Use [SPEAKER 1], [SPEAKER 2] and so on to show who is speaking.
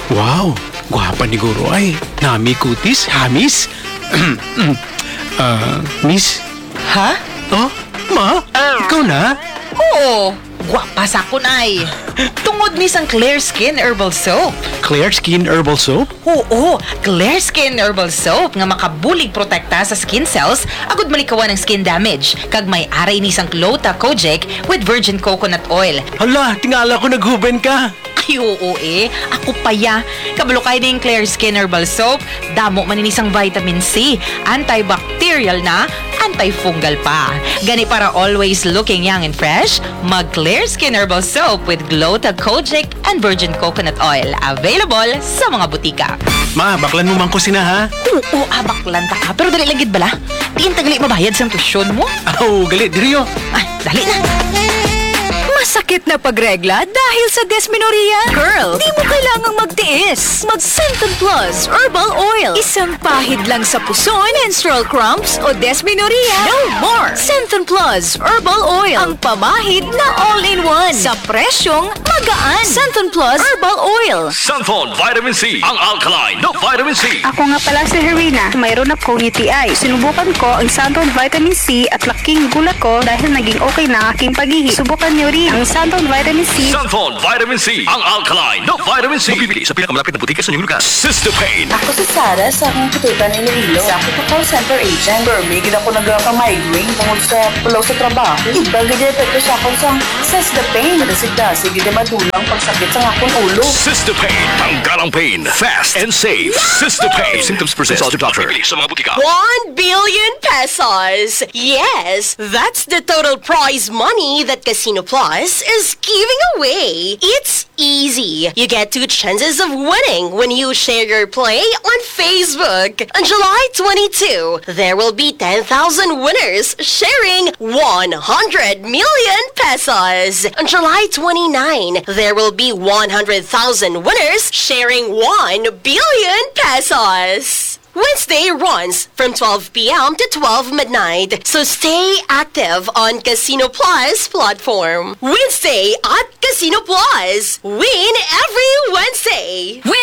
[SPEAKER 1] Wow, gwapa ni Guro ay. Nami kutis, hamis. Miss?
[SPEAKER 2] Ha?
[SPEAKER 1] Oh, ma? Ikaw na?
[SPEAKER 2] Oo, gwapa sa kun ay. Tungod ni sang Clear Skin Herbal Soap.
[SPEAKER 1] Clear Skin Herbal Soap?
[SPEAKER 2] Oo, Clear Skin Herbal Soap nga makabulig protekta sa skin cells agud malikawan ng skin damage. Kag may aray ni sang Clota Kojic with virgin coconut oil.
[SPEAKER 1] Hala, tingala ko naghuben ka.
[SPEAKER 2] Ay, oo ako paya. Kabalo kayo na yung Clear Skin Herbal Soap. Damo maninisang vitamin C. Antibacterial na, antifungal pa. Gani para always looking young and fresh, mag Clear Skin Herbal Soap with Glota Kojic and virgin coconut oil. Available sa mga butika.
[SPEAKER 1] Ma, baklan mo man ko sina ha?
[SPEAKER 2] Oo, abaklan ta ka. Pero dali lang gid bala. Diin tagali mabayad sa tusyon mo.
[SPEAKER 1] Oh, galit, diriyo.
[SPEAKER 2] Ay, dali na.
[SPEAKER 3] Masakit na pagregla dahil sa dysmenorrhea? Girl, di mo kailangang magtiis. Mag Centon Plus Herbal Oil. Isang pahid lang sa puson, menstrual cramps o dysmenorrhea. No more! Centon Plus Herbal Oil. Ang pamahid na all-in-one. Sa presyong magaan. Centon Plus Herbal Oil.
[SPEAKER 4] Santhol Vitamin C, ang alkaline na vitamin C.
[SPEAKER 5] Ako nga pala si Herina. Mayroon akong UTI. Sinubukan ko ang Santon Vitamin C at laking gulat ko dahil naging okay na aking paghihi. Subukan niyo rin ang Santon Vitamin C.
[SPEAKER 4] Santhol Vitamin C, ang alkaline na vitamin C. Mabibili sa pinakamalapit na butika sa inyong lugar. Cystopain.
[SPEAKER 6] Ako si Sarah sa akong kututan ni Iloilo. Sa ako pa call center agent. Permigid ako nagka-migraine tungkol sa pulaw sa trabaho. Ibagay din epekto sa akong sang Cystopain. Nasigda-sige di madulang pagsakit sa akong ulo.
[SPEAKER 4] Cystopain, tanggalang pain, fast and safe. Cystopain. Symptoms persist. Consult your doctor. Mabibili sa mga butika.
[SPEAKER 7] 1 billion pesos. Yes, that's the total prize money that Casino Plus is giving away. It's easy. You get 2 chances of winning when you share your play on Facebook. On July 22, there will be 10,000 winners sharing 100 million pesos. On July 29, there will be 100,000 winners sharing 1 billion pesos. Wednesday runs from 12 p.m. to 12 midnight, so stay active on Casino Plus platform. Wednesday at Casino Plus. Win every Wednesday.